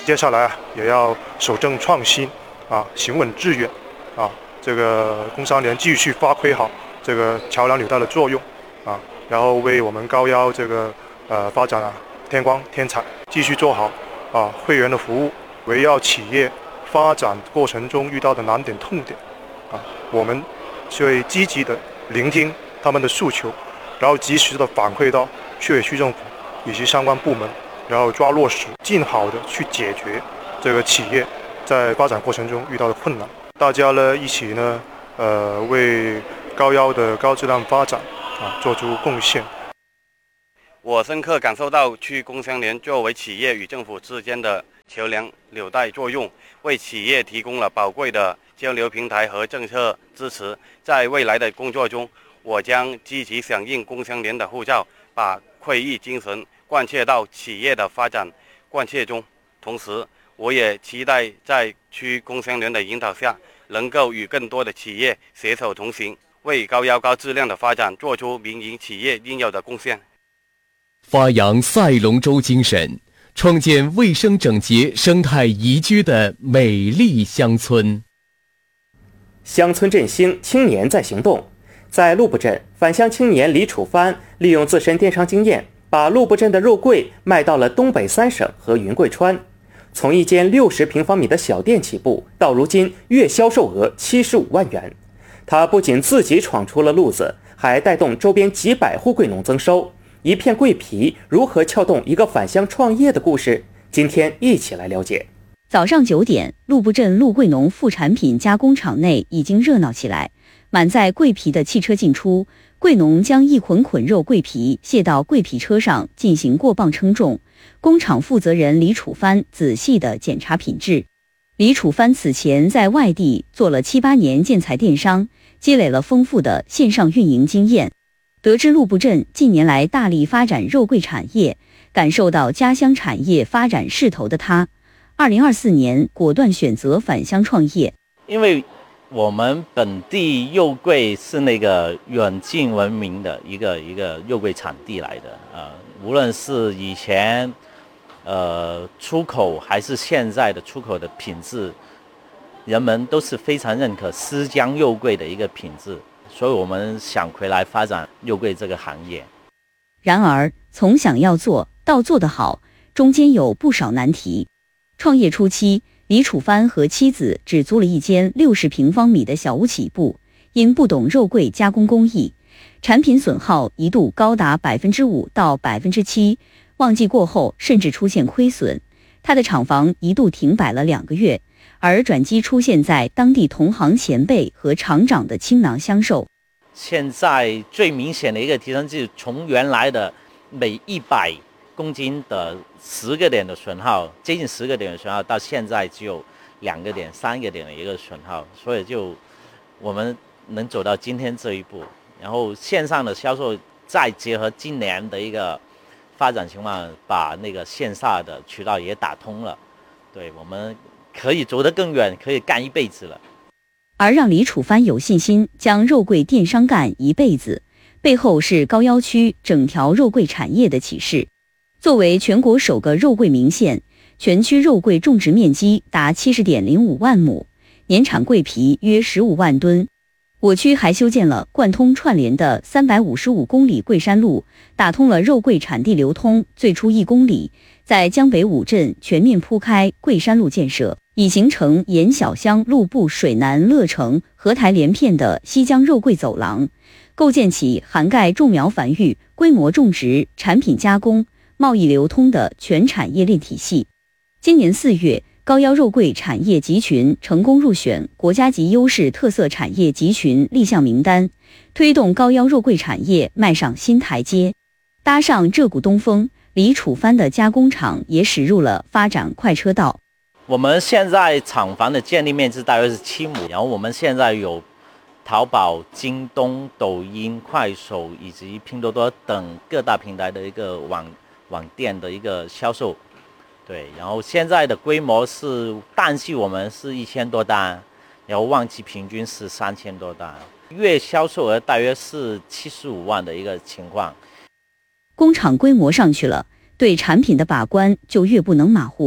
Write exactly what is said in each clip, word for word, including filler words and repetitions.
接下来啊，也要守正创新啊，行稳致远啊，这个工商联继续发挥好这个桥梁纽带的作用啊，然后为我们高腰这个呃发展啊天光添彩，继续做好啊会员的服务，围绕企业发展过程中遇到的难点痛点啊，我们就会积极的聆听他们的诉求，然后及时的反馈到区委区政府以及相关部门，然后抓落实，尽好的去解决这个企业在发展过程中遇到的困难。大家呢一起呢，呃，为高腰的高质量发展啊做出贡献。 我深刻感受到区工商联作为企业与政府之间的桥梁纽带作用，为企业提供了宝贵的交流平台和政策支持。在未来的工作中，我将积极响应工商联的呼召，把会议精神贯彻到企业的发展贯彻中。同时，我也期待在区工商联的引导下，能够与更多的企业携手同行，为高腰高质量的发展做出民营企业应有的贡献。 发扬赛龙舟精神，创建卫生整洁、生态宜居的美丽乡村。 乡村振兴，青年在行动。在陆埠镇，返乡青年李楚帆利用自身电商经验，把陆埠镇的肉桂卖到了东北三省和云贵川。从一间六十平方米的小店起步，到如今月销售额七十五万元。他不仅自己闯出了路子，还带动周边几百户桂农增收。一片桂皮如何撬动一个返乡创业的故事？今天一起来了解。 早上九点，陆埠镇陆桂农副产品加工厂内已经热闹起来，满载桂皮的汽车进出，桂农将一捆捆肉桂皮卸到桂皮车上进行过磅称重。工厂负责人李楚帆仔细地检查品质。李楚帆此前在外地做了七八年建材电商，积累了丰富的线上运营经验。得知陆埠镇近年来大力发展肉桂产业，感受到家乡产业发展势头的他，二零二四年果断选择返乡创业。 因为我们本地肉桂是那个远近闻名的一个一个肉桂产地来的，呃，无论是以前呃出口还是现在的出口的品质，人们都是非常认可丝江肉桂的一个品质，所以我们想回来发展肉桂这个行业。 然而，从想要做到做得好，中间有不少难题。创业初期，李楚帆和妻子只租了一间六十平方米的小屋起步，因不懂肉桂加工工艺，产品损耗一度高达百分之五到百分之七，旺季过后甚至出现亏损。他的厂房一度停摆了两个月，而转机出现在当地同行前辈和厂长的倾囊相授。 现在最明显的一个提升就是从原来的每一百公斤的十个点的损耗，接近十个点的损耗，到现在只有两个点、三个点的一个损耗，所以就我们能走到今天这一步。然后线上的销售再结合今年的一个发展情况，把那个线下的渠道也打通了，对，我们可以走得更远，可以干一辈子了。 而让李楚帆有信心将肉桂电商干一辈子，背后是高腰区整条肉桂产业的启示。作为全国首个肉桂名县，全区肉桂种植面积达 七十点零五万亩，年产桂皮约十五万吨。我区还修建了贯通串联的三百五十五公里桂山路，打通了肉桂产地流通最初一公里，在江北五镇全面铺开桂山路建设，已形成沿小香、陆埠、水南、乐城、合台连片的西江肉桂走廊，构建起涵盖种苗繁育、规模种植、产品加工、贸易流通的全产业链体系。今年四月，高腰肉桂产业集群成功入选国家级优势特色产业集群立项名单，推动高腰肉桂产业迈上新台阶。搭上这股东风，李楚帆的加工厂也驶入了发展快车道。 我们现在厂房的建立面积大约是七亩，然后我们现在有淘宝、京东、抖音、快手以及拼多多等各大平台的一个网网店的一个销售。对，然后现在的规模是淡季我们是一千多单，然后旺季平均是三千多单，月销售额大约是七十五万的一个情况。 工厂规模上去了，对产品的把关就越不能马虎。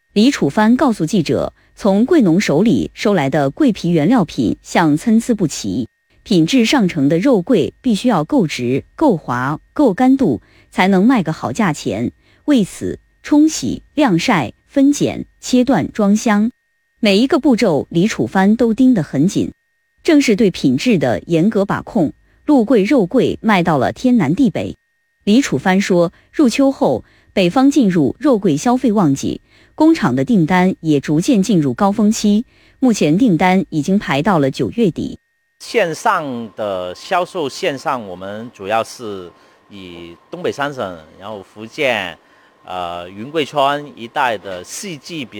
李楚帆告诉记者，从贵农手里收来的桂皮原料品像参差不齐，品质上乘的肉桂必须要够直、够滑、够干度，才能卖个好价钱。为此，冲洗、晾晒、分拣、切断、装箱，每一个步骤李楚帆都盯得很紧。正是对品质的严格把控，陆桂肉桂卖到了天南地北。李楚帆说，入秋后，北方进入肉桂消费旺季，工厂的订单也逐渐进入高峰期，目前订单已经排到了九月底。 线上的销售，线上我们主要是以东北三省，然后福建、呃云贵川一带的四季比较